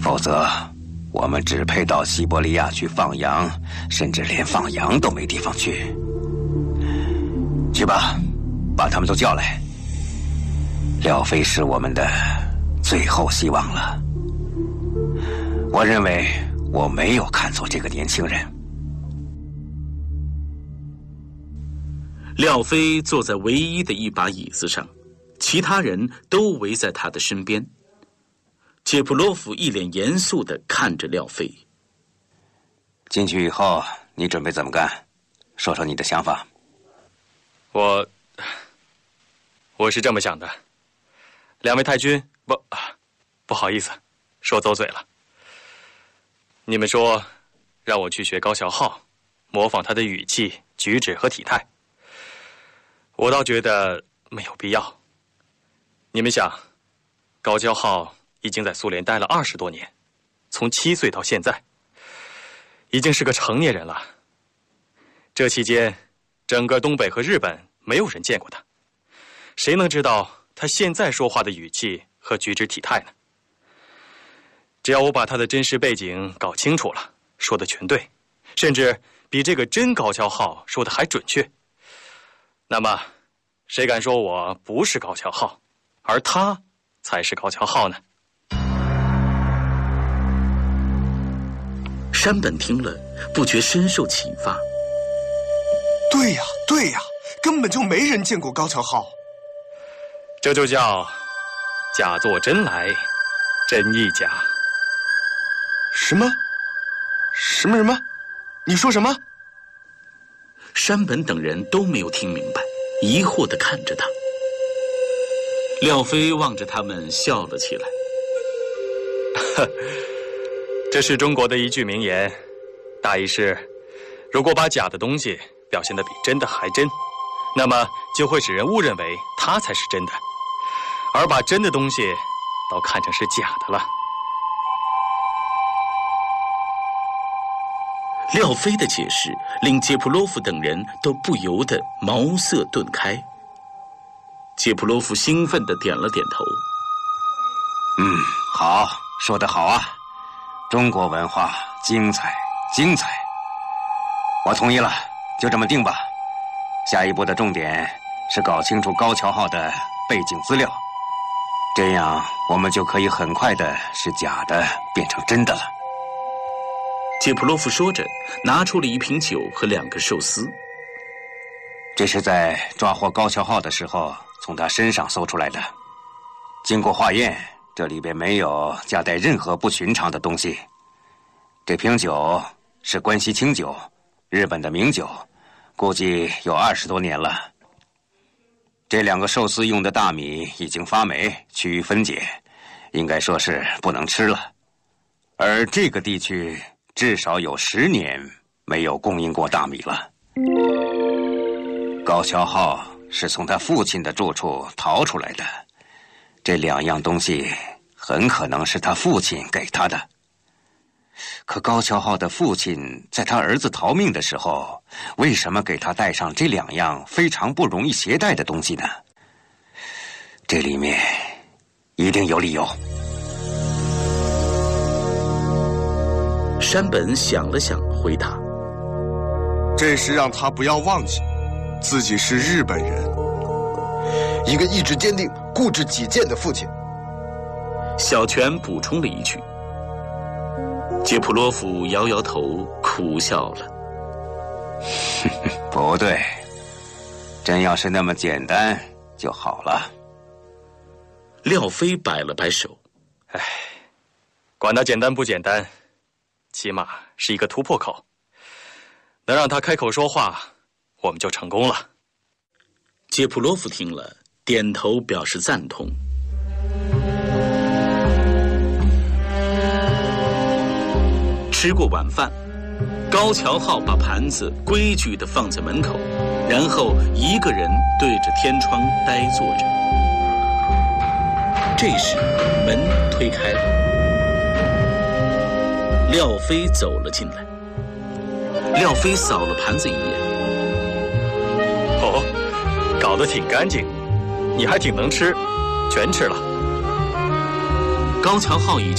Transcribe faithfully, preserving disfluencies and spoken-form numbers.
否则我们只配到西伯利亚去放羊，甚至连放羊都没地方去。去吧，把他们都叫来。廖飞是我们的最后希望了。我认为我没有看错这个年轻人。 廖飞坐在唯一的一把椅子上，其他人都围在他的身边。杰普洛夫一脸严肃地看着廖飞。 进去以后，你准备怎么干？说说你的想法。 我，我是这么想的。两位太君，不，不好意思，说走嘴了。你们说，让我去学高桥浩，模仿他的语气、举止和体态。我倒觉得没有必要。你们想，高桥浩已经在苏联待了二十多年，从七岁到现在，已经是个成年人了。这期间，整个东北和日本没有人见过他，谁能知道他现在说话的语气和举止体态呢？只要我把他的真实背景搞清楚了，说的全对，甚至比这个真高桥浩说的还准确，那么谁敢说我不是高桥浩，而他才是高桥浩呢？ 山本听了，不觉深受启发。 对呀，对呀，根本就没人见过高桥浩。 这就叫假作真来，真亦假。 什么？什么什么？你说什么？ 山本等人都没有听明白，疑惑地看着他。廖飞望着他们笑了起来。 这是中国的一句名言，大意是：如果把假的东西表现得比真的还真，那么就会使人误认为它才是真的，而把真的东西都看成是假的了。 廖飞的解释令杰普洛夫等人都不由得茅塞顿开。杰普洛夫兴奋地点了点头。 嗯，好，说得好啊，中国文化精彩，精彩。我同意了，就这么定吧。下一步的重点是搞清楚高桥浩的背景资料，这样我们就可以很快的使假的变成真的了。 杰普洛夫说着，拿出了一瓶酒和两个寿司。 这是在抓获高桥浩的时候从他身上搜出来的，经过化验，这里边没有夹带任何不寻常的东西。这瓶酒是关西清酒，日本的名酒，估计有二十多年了。这两个寿司用的大米已经发霉，趋于分解，应该说是不能吃了。而这个地区至少有十年没有供应过大米了。高桥浩是从他父亲的住处逃出来的，这两样东西很可能是他父亲给他的。可高桥浩的父亲在他儿子逃命的时候，为什么给他带上这两样非常不容易携带的东西呢？这里面一定有理由。 山本想了想，回答： 这是让他不要忘记自己是日本人，一个意志坚定、固执己见的父亲。 小泉补充了一句。杰普洛夫摇摇头，苦笑了。 不对，真要是那么简单就好了。 廖飞摆了摆手： 唉，管他简单不简单，起码是一个突破口，能让他开口说话，我们就成功了。 杰普洛夫听了，点头表示赞同。吃过晚饭，高桥浩把盘子规矩地放在门口，然后一个人对着天窗呆坐着。这时门推开了，廖飞走了进来。廖飞扫了盘子一眼： 哦，搞得挺干净，你还挺能吃，全吃了。 高桥浩已经